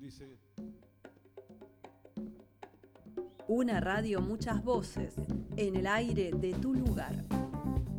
dice... Una radio, muchas voces, en el aire de tu lugar.